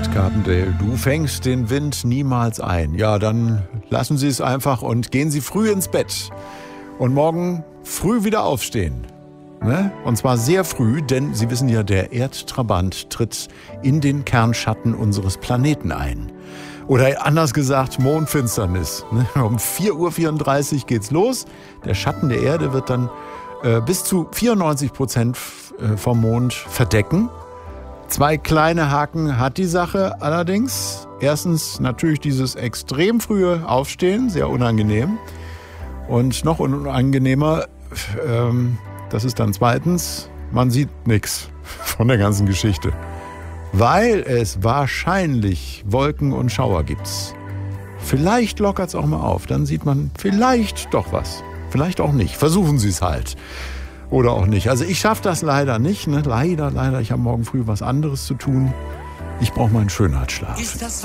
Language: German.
Stuart Carpendale, du fängst den Wind niemals ein. Ja, dann lassen Sie es einfach und gehen Sie früh ins Bett. Und morgen früh wieder aufstehen. Ne? Und zwar sehr früh, denn Sie wissen ja, der Erdtrabant tritt in den Kernschatten unseres Planeten ein. Oder anders gesagt, Mondfinsternis. Ne? Um 4:34 Uhr geht's los. Der Schatten der Erde wird dann bis zu 94% vom Mond verdecken. 2 kleine Haken hat die Sache allerdings. Erstens natürlich dieses extrem frühe Aufstehen, sehr unangenehm. Und noch unangenehmer, das ist dann zweitens, man sieht nichts von der ganzen Geschichte. Weil es wahrscheinlich Wolken und Schauer gibt. Vielleicht lockert es auch mal auf, dann sieht man vielleicht doch was. Vielleicht auch nicht. Versuchen Sie es halt. Oder auch nicht. Also ich schaffe das leider nicht. Ne? Leider. Ich habe morgen früh was anderes zu tun. Ich brauche meinen Schönheitsschlaf.